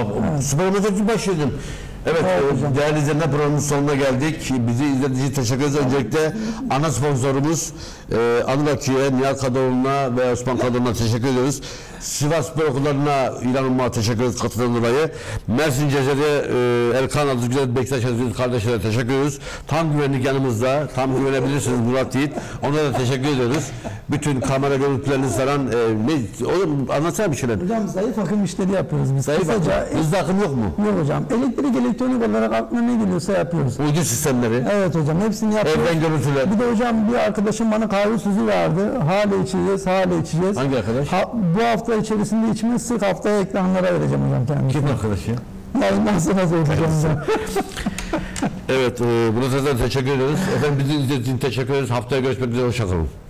Spor metresi başladım. Evet, değerli izleyenler, programın sonuna geldik. Bizi izlediğiniz için teşekkür ederiz. Öncelikle ana sponsorumuz Anıl Akü'ye, Nihat Kadıoğlu'na ve Osman Kadıoğlu'na teşekkür ediyoruz. Sivas Spor Okulları'na, İlhan Umman'a teşekkür ederiz katıldığından dolayı. Mersin Cezeri Erkan Aziz Güzel Bektaş Aziz kardeşlere teşekkür ediyoruz. Tam güvenlik yanımızda, tam güvenebilirsiniz Murat Yiğit. Onlara da teşekkür ediyoruz. Bütün kamera görüntülerini saran, oğlum anlatsana bir şeyler. Hocam zayıf akım işleri yapıyoruz biz. Zayıf akım, hızlı akım yok mu? Yok hocam. Elektrik, elektronik olarak aklına ne geliyorsa yapıyoruz. Uydu sistemleri. Evet hocam, hepsini yapıyoruz. Evren görüntüler. Bir de hocam bir arkadaşım bana kahve sözü verdi. Hala içeceğiz, hala içeceğiz. Hangi arkadaş? Bu hafta içerisinde içmezsek haftaya ekranlara vereceğim hocam kendisine. Kim arkadaş ya? Yayından sonra söyleyeceğim hocam. Evet, buna teşekkür ediyoruz. Efendim bizi izlediğiniz için teşekkür ederiz. Haftaya görüşmek üzere, hoşça kalın.